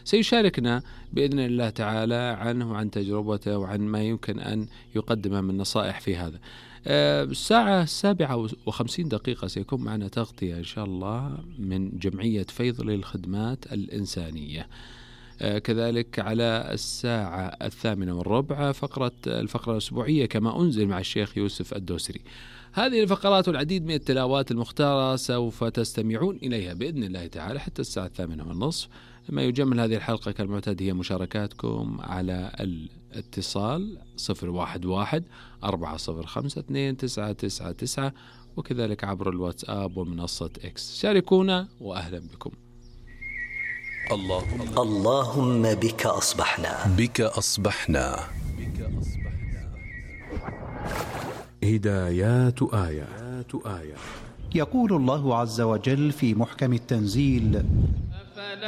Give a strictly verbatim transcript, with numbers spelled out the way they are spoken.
سيشاركنا بإذن الله تعالى عنه وعن تجربته وعن ما يمكن أن يقدمه من نصائح في هذا. الساعة السابعة وخمسين دقيقة سيكون معنا تغطية إن شاء الله من جمعية فيض للخدمات الإنسانية. كذلك على الساعة الثامنة والربع فقرة الفقرة الأسبوعية كما أنزل مع الشيخ يوسف الدوسري. هذه الفقرات والعديد من التلاوات المختارة سوف تستمعون إليها بإذن الله تعالى حتى الساعة الثامنة والنصف. ما يجمل هذه الحلقة كالمعتاد هي مشاركاتكم على الاتصال صفر واحد واحد أربعة صفر خمسة اثنين تسعة تسعة تسعة، وكذلك عبر الواتساب ومنصة إكس. شاركونا وأهلا بكم. اللهم اللهم بك أصبحنا بك أصبحنا هدايات آيات آيات. يقول الله عز وجل في محكم التنزيل: